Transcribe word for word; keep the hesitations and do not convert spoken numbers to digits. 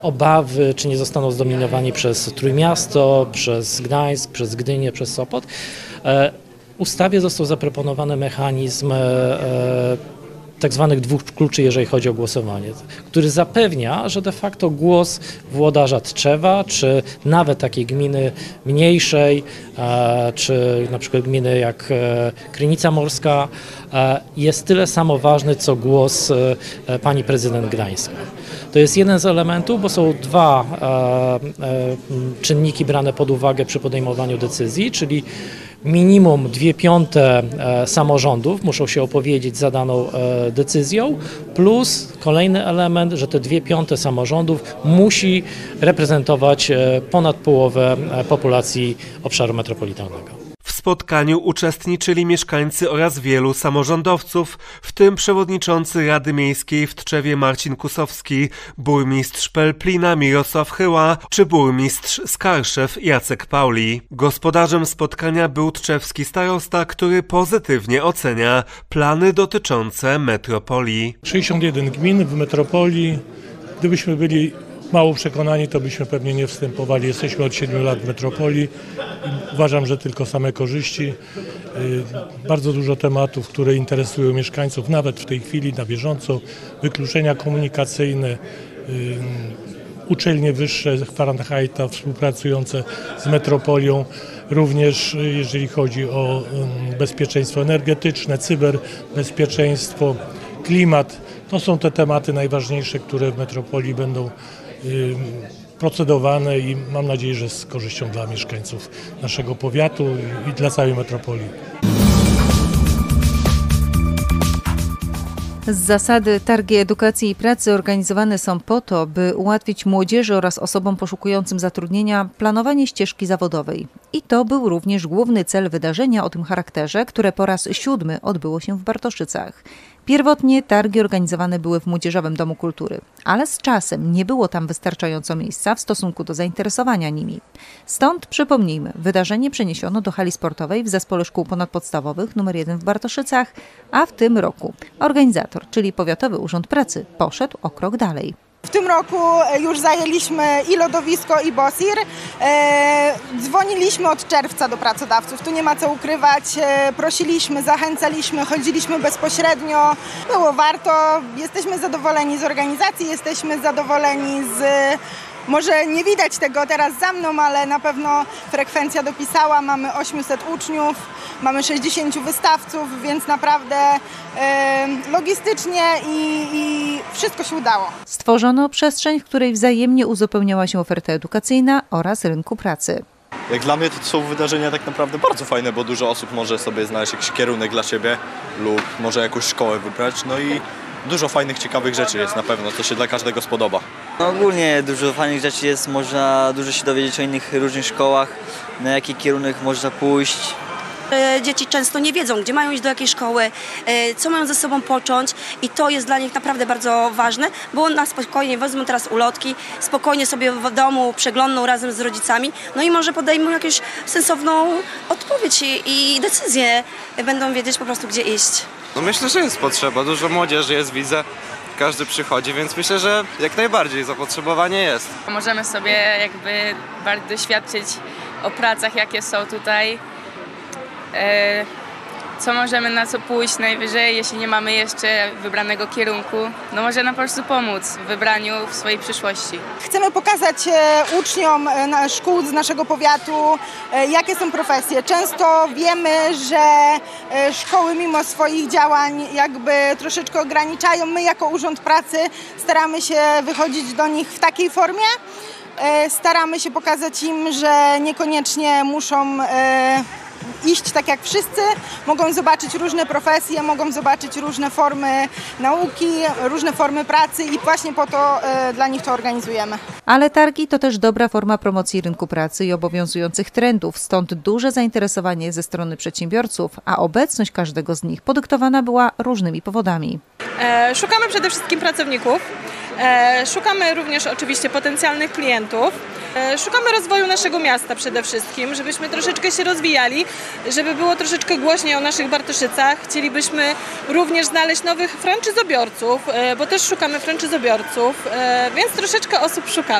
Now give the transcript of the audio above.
Obawy, czy nie zostaną zdominowani przez Trójmiasto, przez Gdańsk, przez Gdynię, przez Sopot. W ustawie został zaproponowany mechanizm tak zwanych dwóch kluczy, jeżeli chodzi o głosowanie, który zapewnia, że de facto głos włodarza Tczewa, czy nawet takiej gminy mniejszej, czy na przykład gminy jak Krynica Morska, jest tyle samo ważny, co głos pani prezydent Gdańska. To jest jeden z elementów, bo są dwa czynniki brane pod uwagę przy podejmowaniu decyzji, czyli minimum dwie piąte samorządów muszą się opowiedzieć za daną decyzją, plus kolejny element, że te dwie piąte samorządów musi reprezentować ponad połowę populacji obszaru metropolitalnego. W spotkaniu uczestniczyli mieszkańcy oraz wielu samorządowców, w tym przewodniczący Rady Miejskiej w Tczewie Marcin Kusowski, burmistrz Pelplina Mirosław Chyła czy burmistrz Skarszew Jacek Pauli. Gospodarzem spotkania był tczewski starosta, który pozytywnie ocenia plany dotyczące metropolii. sześćdziesiąt jeden gmin w metropolii. Gdybyśmy byli mało przekonani, to byśmy pewnie nie wstępowali. Jesteśmy od siedmiu lat w metropolii. Uważam, że tylko same korzyści. Bardzo dużo tematów, które interesują mieszkańców, nawet w tej chwili, na bieżąco. Wykluczenia komunikacyjne, uczelnie wyższe Fahrenheita współpracujące z metropolią. Również jeżeli chodzi o bezpieczeństwo energetyczne, cyberbezpieczeństwo, klimat. To są te tematy najważniejsze, które w metropolii będą procedowane i mam nadzieję, że z korzyścią dla mieszkańców naszego powiatu i dla całej metropolii. Z zasady targi edukacji i pracy organizowane są po to, by ułatwić młodzieży oraz osobom poszukującym zatrudnienia planowanie ścieżki zawodowej. I to był również główny cel wydarzenia o tym charakterze, które po raz siódmy odbyło się w Bartoszycach. Pierwotnie targi organizowane były w Młodzieżowym Domu Kultury, ale z czasem nie było tam wystarczająco miejsca w stosunku do zainteresowania nimi. Stąd, przypomnijmy, wydarzenie przeniesiono do hali sportowej w Zespole Szkół Ponadpodstawowych numer jeden w Bartoszycach, a w tym roku organizator, czyli Powiatowy Urząd Pracy, poszedł o krok dalej. W tym roku już zajęliśmy i lodowisko, i Bosir. E, dzwoniliśmy od czerwca do pracodawców, tu nie ma co ukrywać. E, prosiliśmy, zachęcaliśmy, chodziliśmy bezpośrednio. Było warto, jesteśmy zadowoleni z organizacji, jesteśmy zadowoleni z... Może nie widać tego teraz za mną, ale na pewno frekwencja dopisała. Mamy osiemset uczniów, mamy sześćdziesięciu wystawców, więc naprawdę e, logistycznie i, i wszystko się udało. Stworzono przestrzeń, w której wzajemnie uzupełniała się oferta edukacyjna oraz rynku pracy. Jak dla mnie to są wydarzenia tak naprawdę bardzo fajne, bo dużo osób może sobie znaleźć jakiś kierunek dla siebie lub może jakąś szkołę wybrać. No i dużo fajnych, ciekawych rzeczy jest na pewno, co się dla każdego spodoba. No ogólnie dużo fajnych rzeczy jest, można dużo się dowiedzieć o innych różnych szkołach, na jaki kierunek można pójść. Dzieci często nie wiedzą, gdzie mają iść do jakiej szkoły, co mają ze sobą począć i to jest dla nich naprawdę bardzo ważne, bo na spokojnie wezmą teraz ulotki, spokojnie sobie w domu przeglądną razem z rodzicami, no i może podejmą jakąś sensowną odpowiedź i, i decyzję, będą wiedzieć po prostu, gdzie iść. No myślę, że jest potrzeba, dużo młodzieży jest, widzę, każdy przychodzi, więc myślę, że jak najbardziej zapotrzebowanie jest. Możemy sobie jakby bardziej doświadczyć o pracach, jakie są tutaj. Co możemy na co pójść najwyżej, jeśli nie mamy jeszcze wybranego kierunku, no może nam po prostu pomóc w wybraniu w swojej przyszłości. Chcemy pokazać uczniom szkół z naszego powiatu, jakie są profesje. Często wiemy, że szkoły mimo swoich działań jakby troszeczkę ograniczają. My jako Urząd Pracy staramy się wychodzić do nich w takiej formie. Staramy się pokazać im, że niekoniecznie muszą iść tak jak wszyscy, mogą zobaczyć różne profesje, mogą zobaczyć różne formy nauki, różne formy pracy i właśnie po to e, dla nich to organizujemy. Ale targi to też dobra forma promocji rynku pracy i obowiązujących trendów, stąd duże zainteresowanie ze strony przedsiębiorców, a obecność każdego z nich podyktowana była różnymi powodami. E, szukamy przede wszystkim pracowników. E, szukamy również oczywiście potencjalnych klientów. E, szukamy rozwoju naszego miasta przede wszystkim, żebyśmy troszeczkę się rozwijali, żeby było troszeczkę głośniej o naszych Bartoszycach. Chcielibyśmy również znaleźć nowych franczyzobiorców, e, bo też szukamy franczyzobiorców, e, więc troszeczkę osób szukamy.